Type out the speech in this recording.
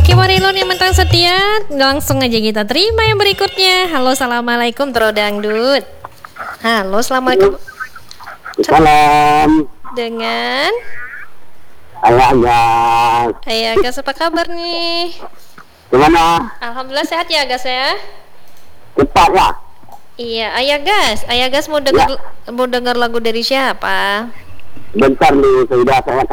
Oke, Warilon yang mentang setia, langsung aja kita terima yang berikutnya. Halo, assalamualaikum Trodangdut. Halo, assalamualaikum. Salam. Dengan Ayah Agas. Ayah Agas, apa kabar nih? Gimana? Alhamdulillah sehat ya Agas ya. Cepat ya? Iya, Ayah Agas mau dengar lagu dari siapa? Bentar nih, sudah saya